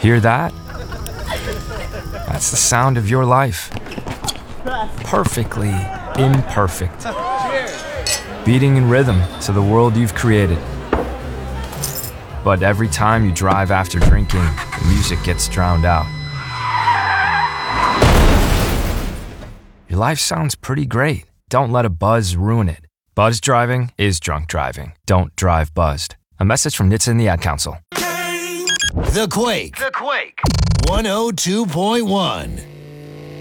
Hear that? That's the sound of your life. Perfectly imperfect. Beating in rhythm to the world you've created. But every time you drive after drinking, the music gets drowned out. Your life sounds pretty great. Don't let a buzz ruin it. Buzz driving is drunk driving. Don't drive buzzed. A message from NHTSA and the Ad Council. The Quake. 102.1.